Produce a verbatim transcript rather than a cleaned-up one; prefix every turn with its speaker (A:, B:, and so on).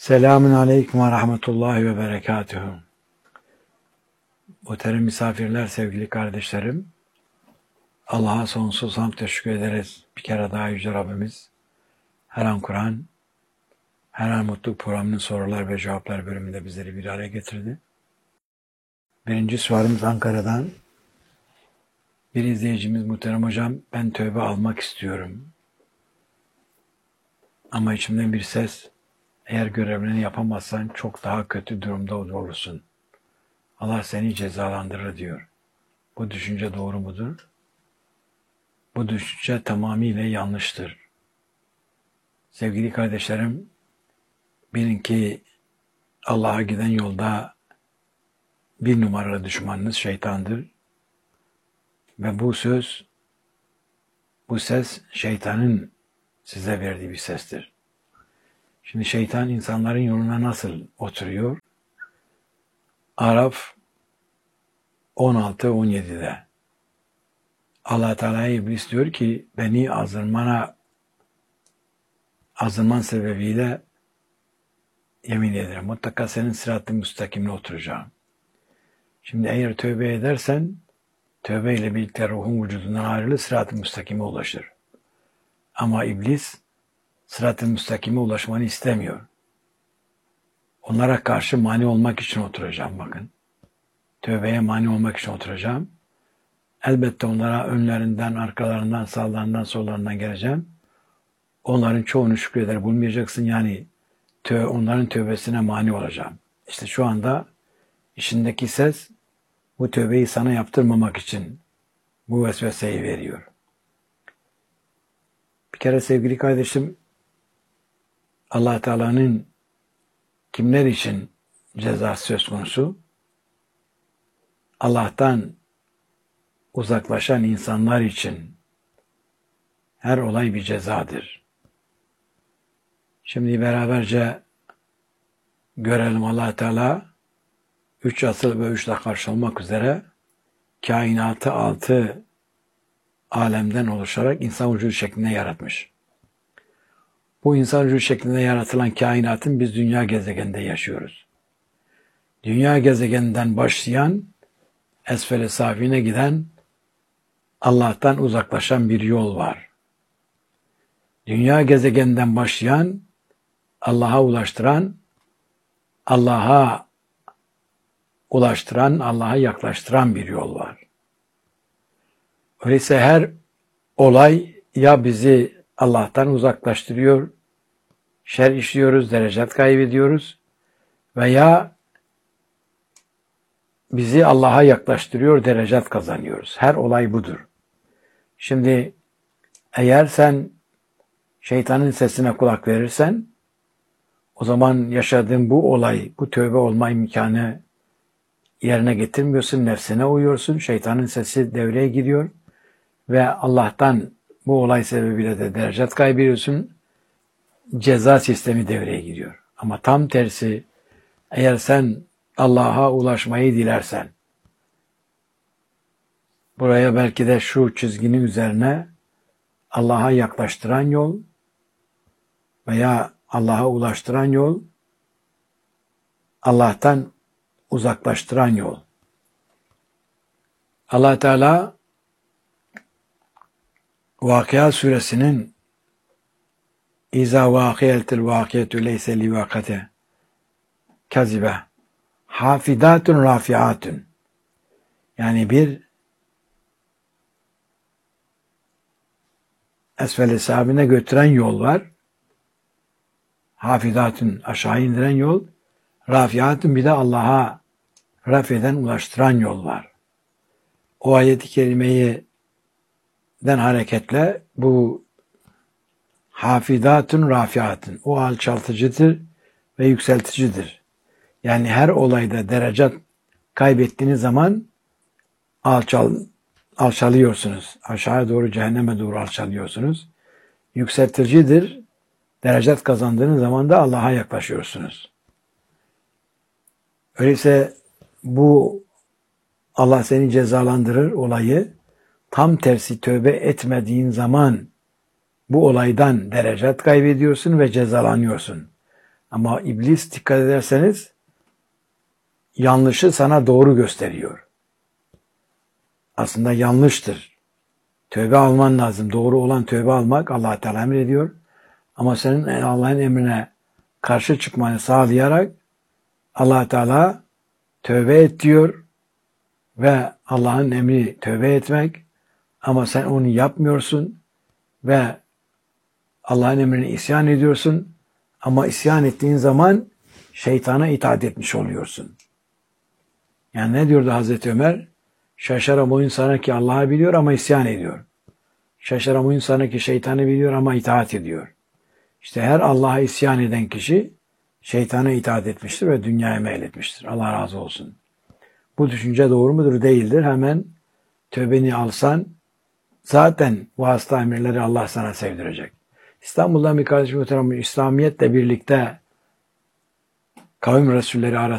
A: Selamun Aleyküm ve Rahmetullahi ve Berekatuhu. Muhterem misafirler, sevgili kardeşlerim, Allah'a sonsuz hamd teşekkür ederiz. Bir kere daha Yüce Rabbimiz, her an Kur'an, her an Mutluluk Programı'nın sorular ve cevaplar bölümünde bizleri bir araya getirdi. Birinci sualimiz Ankara'dan. Bir izleyicimiz, muhterem hocam, ben tövbe almak istiyorum. Ama içimden bir ses, eğer görevlerini yapamazsan çok daha kötü durumda olursun. Allah seni cezalandırır diyor. Bu düşünce doğru mudur? Bu düşünce tamamıyla yanlıştır. Sevgili kardeşlerim, bilin ki Allah'a giden yolda bir numaralı düşmanınız şeytandır. Ve bu söz, bu ses şeytanın size verdiği bir sestir. Şimdi şeytan insanların yoluna nasıl oturuyor? Araf on altı on yedi'de Allah Teala iblis diyor ki beni azılmana azılman sebebiyle yemin ederim mutlaka senin sırat-ı müstakimine oturacağım. Şimdi eğer tövbe edersen tövbeyle birlikte ruhun vücudundan ayrılır, sırat-ı müstakime ulaşır. Ama iblis sırat-ı müstakime ulaşmanı istemiyor. Onlara karşı mani olmak için oturacağım bakın. Tövbeye mani olmak için oturacağım. Elbette onlara önlerinden, arkalarından, sağlarından, sollarından geleceğim. Onların çoğunu şükreder bulmayacaksın. Yani tö onların tövbesine mani olacağım. İşte şu anda içindeki ses bu tövbeyi sana yaptırmamak için bu vesveseyi veriyor. Bir kere sevgili kardeşim, Allah Teala'nın kimler için cezası söz konusu? Allah'tan uzaklaşan insanlar için her olay bir cezadır. Şimdi beraberce görelim Allah Teala üç asıl ve üçle karşı olmak üzere kainatı altı alemden oluşarak insan vücudu şeklinde yaratmış. Bu insan vücudu şeklinde yaratılan kainatın biz dünya gezegeninde yaşıyoruz. Dünya gezegeninden başlayan esfel-i safine giden Allah'tan uzaklaşan bir yol var. Dünya gezegeninden başlayan Allah'a ulaştıran, Allah'a ulaştıran, Allah'a yaklaştıran bir yol var. Öyleyse her olay ya bizi Allah'tan uzaklaştırıyor, şer işliyoruz, derecet kaybediyoruz veya bizi Allah'a yaklaştırıyor, derecet kazanıyoruz. Her olay budur. Şimdi eğer sen şeytanın sesine kulak verirsen, o zaman yaşadığın bu olay, bu tövbe olma imkanı yerine getirmiyorsun, nefsine uyuyorsun, şeytanın sesi devreye giriyor ve Allah'tan bu olay sebebiyle de derecet kaybediyorsun, ceza sistemi devreye giriyor. Ama tam tersi, eğer sen Allah'a ulaşmayı dilersen, buraya belki de şu çizginin üzerine Allah'a yaklaştıran yol veya Allah'a ulaştıran yol, Allah'tan uzaklaştıran yol. Allah Teala Vakıa suresinin İza vâkiyetil vâkiyetü leyse li vâkate kazibe hafidatun rafiatun, yani bir esfel-i sabine götüren yol var. Hafidatun aşağı indiren yol, rafiatun bir de Allah'a rafeden ulaştıran yol var. O ayet-i kerimeyi den hareketle bu hafidatun rafiatun, o alçaltıcıdır ve yükselticidir. Yani her olayda derece kaybettiğiniz zaman alçal, alçalıyorsunuz. Aşağı doğru, cehenneme doğru alçalıyorsunuz. Yükselticidir. Derecet kazandığınız zaman da Allah'a yaklaşıyorsunuz. Öyleyse bu Allah seni cezalandırır olayı, tam tersi tövbe etmediğin zaman bu olaydan derecet kaybediyorsun ve cezalanıyorsun. Ama iblis dikkat ederseniz yanlışı sana doğru gösteriyor. Aslında yanlıştır. Tövbe alman lazım. Doğru olan tövbe almak Allah Teala emrediyor. Ama senin Allah'ın emrine karşı çıkmanı sağlayarak Allah Teala tövbe et diyor ve Allah'ın emri tövbe etmek ama sen onu yapmıyorsun ve Allah'ın emrine isyan ediyorsun ama isyan ettiğin zaman şeytana itaat etmiş oluyorsun. Yani ne diyordu Hazreti Ömer? Şaşaram o insana ki Allah'ı biliyor ama isyan ediyor. Şaşaram o insana ki şeytanı biliyor ama itaat ediyor. İşte her Allah'a isyan eden kişi şeytana itaat etmiştir ve dünyaya meyletmiştir. Allah razı olsun. Bu düşünce doğru mudur? Değildir. Hemen tövbeni alsan zaten vasıta emirleri Allah sana sevdirecek. İstanbul'dan bir kardeşim muhterem İslamiyetle birlikte kavim Resulleri arasında